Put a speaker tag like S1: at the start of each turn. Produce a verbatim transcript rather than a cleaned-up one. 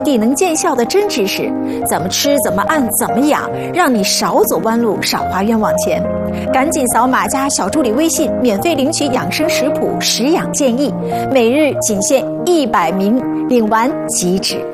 S1: 地能见效的真知识，怎么吃，怎么按，怎么养，让你少走弯路，少花冤枉钱。赶紧扫码加小助理微信，免费领取养生食谱、食养建议，每日仅限一百名，领完即止。